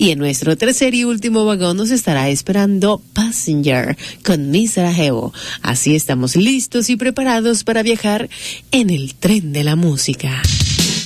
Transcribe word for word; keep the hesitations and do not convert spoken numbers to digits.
Y en nuestro tercer y último vagón nos estará esperando Passenger con Mi Sarajevo. Así estamos listos y preparados para viajar en el tren de la música.